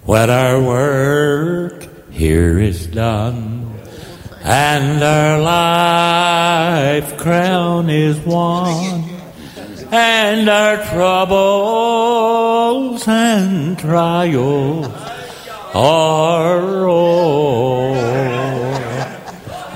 When our work here is done, and our life crown is won, and our troubles and trials are o'er.